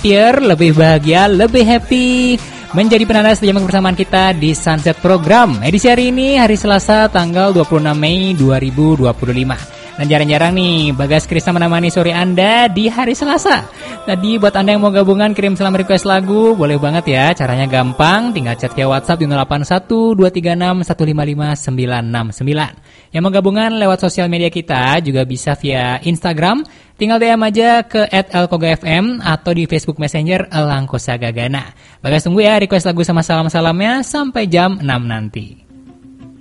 happier, lebih bahagia, lebih happy. Menjadi penanda setia kebersamaan kita di Sunset Program. Edisi hari ini, hari Selasa, tanggal 26 Mei 2025. Dan jarang-jarang nih, Bagas Krista menemani sore Anda di hari Selasa. Tadi buat Anda yang mau gabungan, kirim salam request lagu, boleh banget ya. Caranya gampang, tinggal chat via WhatsApp di 0812361599. Yang mau gabungan lewat sosial media kita, juga bisa via Instagram. Tinggal DM aja ke @elkogafm atau di Facebook Messenger Elangkosa Gagana. Bagas tunggu ya request lagu sama salam-salamnya sampai jam 6 nanti.